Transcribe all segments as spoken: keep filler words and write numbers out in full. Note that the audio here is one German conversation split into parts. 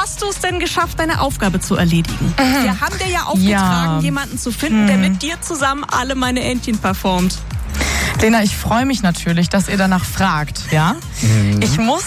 hast du es denn geschafft, deine Aufgabe zu erledigen? Mhm. Wir haben dir ja aufgetragen, ja. jemanden zu finden, mhm. der mit dir zusammen alle meine Entchen performt. Lena, ich freue mich natürlich, dass ihr danach fragt, ja? Mhm. Ich muss,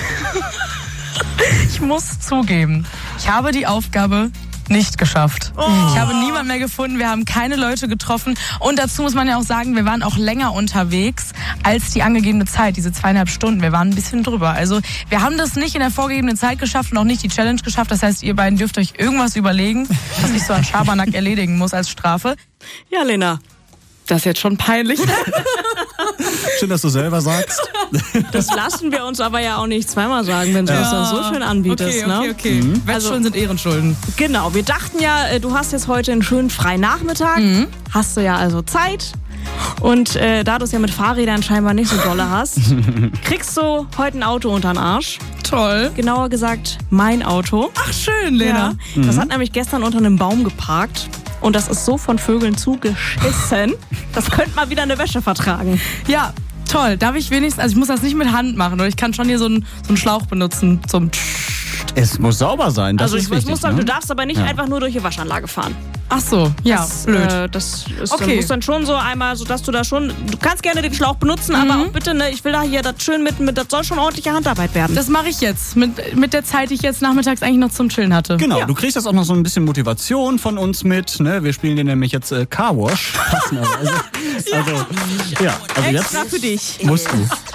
ich muss zugeben, ich habe die Aufgabe nicht geschafft. Oh. Ich habe niemanden mehr gefunden, wir haben keine Leute getroffen und dazu muss man ja auch sagen, wir waren auch länger unterwegs als die angegebene Zeit, diese zweieinhalb Stunden. Wir waren ein bisschen drüber. Also wir haben das nicht in der vorgegebenen Zeit geschafft und auch nicht die Challenge geschafft. Das heißt, ihr beiden dürft euch irgendwas überlegen, was ich so an Schabernack erledigen muss als Strafe. Ja, Lena. Das ist jetzt schon peinlich. Schön, dass du selber sagst. Das lassen wir uns aber ja auch nicht zweimal sagen, wenn du ja. uns das so schön anbietest. Okay, okay, okay. Ne? Mhm. Wettschulden sind Ehrenschulden. Genau, wir dachten ja, du hast jetzt heute einen schönen freien Nachmittag. Mhm. Hast du ja also Zeit. Und äh, da du es ja mit Fahrrädern scheinbar nicht so dolle hast, kriegst du heute ein Auto unter den Arsch. Toll. Genauer gesagt, mein Auto. Ach, schön, Lena. Ja. Mhm. Das hat nämlich gestern unter einem Baum geparkt. Und das ist so von Vögeln zugeschissen, das könnte mal wieder eine Wäsche vertragen. Ja, toll. Darf ich wenigstens, also ich muss das nicht mit Hand machen, oder ich kann schon hier so einen, so einen Schlauch benutzen zum... Es muss sauber sein, das also ist ich, wichtig. Muss sagen, ne? Du darfst aber nicht ja. einfach nur durch die Waschanlage fahren. Ach so, ja, das, blöd. Äh, das ist okay. dann, muss dann schon so einmal, so dass du da schon, du kannst gerne den Schlauch benutzen, mhm. aber auch bitte, ne, ich will da hier das schön mit, mit, das soll schon ordentliche Handarbeit werden. Das mache ich jetzt, mit, mit der Zeit, die ich jetzt nachmittags eigentlich noch zum Chillen hatte. Genau, ja. du kriegst jetzt auch noch so ein bisschen Motivation von uns mit, ne, wir spielen dir nämlich jetzt äh, Car Wash. Passenderweise. Also, ja, also Extra jetzt für dich. musst du.